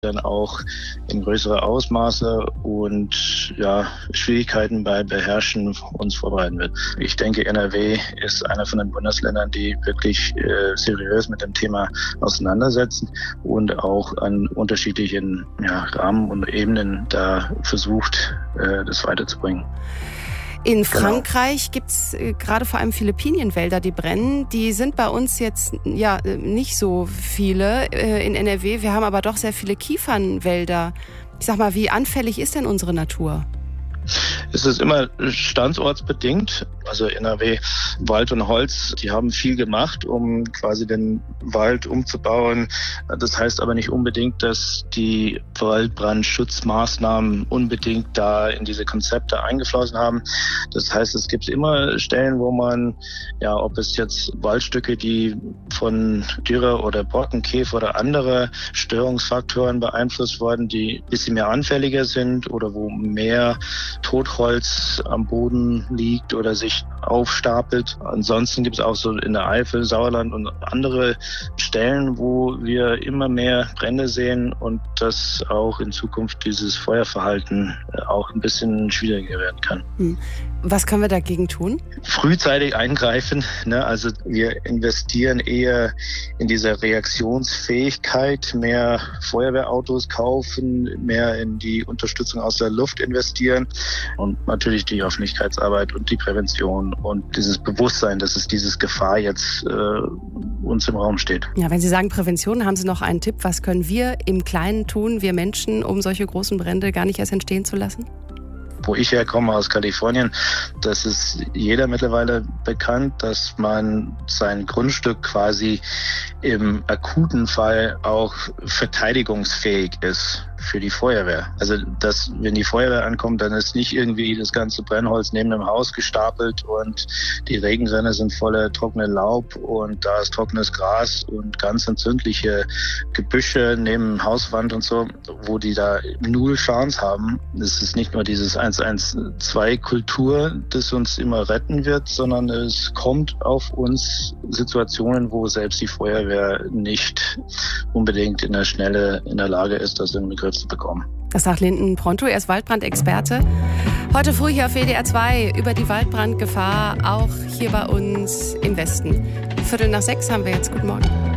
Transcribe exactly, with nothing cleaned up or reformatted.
dann auch in größere Ausmaße und ja, Schwierigkeiten bei Beherrschen uns vorbereiten wird. Ich denke, N R W ist einer von den Bundesländern, die wirklich äh, seriös mit dem Thema auseinandersetzen und auch an unterschiedlichen ja, Rahmen und Ebenen da versucht, äh, das weiterzubringen. In Frankreich gibt es äh, gerade vor allem viele Pinienwälder, die brennen. Die sind bei uns jetzt ja nicht so viele äh, in N R W. Wir haben aber doch sehr viele Kiefernwälder. Ich sag mal, wie anfällig ist denn unsere Natur? Es ist immer standortsbedingt. Also N R W, Wald und Holz, die haben viel gemacht, um quasi den Wald umzubauen. Das heißt aber nicht unbedingt, dass die Waldbrandschutzmaßnahmen unbedingt da in diese Konzepte eingeflossen haben. Das heißt, es gibt immer Stellen, wo man, ja, ob es jetzt Waldstücke, die von Dürre oder Borkenkäfer oder andere Störungsfaktoren beeinflusst wurden, die ein bisschen mehr anfälliger sind oder wo mehr Totholz am Boden liegt oder sich aufstapelt. Ansonsten gibt es auch so in der Eifel, Sauerland und andere Stellen, wo wir immer mehr Brände sehen und dass auch in Zukunft dieses Feuerverhalten auch ein bisschen schwieriger werden kann. Hm. Was können wir dagegen tun? Frühzeitig eingreifen. Ne? Also wir investieren eher in diese Reaktionsfähigkeit, mehr Feuerwehrautos kaufen, mehr in die Unterstützung aus der Luft investieren und natürlich die Öffentlichkeitsarbeit und die Prävention und dieses Bewusstsein, dass es dieses Gefahr jetzt äh, uns im Raum steht. Ja, wenn Sie sagen Prävention, haben Sie noch einen Tipp? Was können wir im Kleinen tun, wir Menschen, um solche großen Brände gar nicht erst entstehen zu lassen? Wo ich herkomme, aus Kalifornien, das ist jeder mittlerweile bekannt, dass man sein Grundstück quasi im akuten Fall auch verteidigungsfähig ist für die Feuerwehr. Also, dass, wenn die Feuerwehr ankommt, dann ist nicht irgendwie das ganze Brennholz neben dem Haus gestapelt und die Regenrinne sind voller trockenes Laub und da ist trockenes Gras und ganz entzündliche Gebüsche neben Hauswand und so, wo die da null Chance haben. Es ist nicht nur dieses eins eins zwei Kultur, das uns immer retten wird, sondern es kommt auf uns Situationen, wo selbst die Feuerwehr nicht unbedingt in der Schnelle in der Lage ist, das in den Begriff zu bekommen. Das sagt Linden Pronto, er ist Waldbrandexperte. Heute früh hier auf W D R zwei über die Waldbrandgefahr, auch hier bei uns im Westen. Viertel nach sechs haben wir jetzt. Guten Morgen.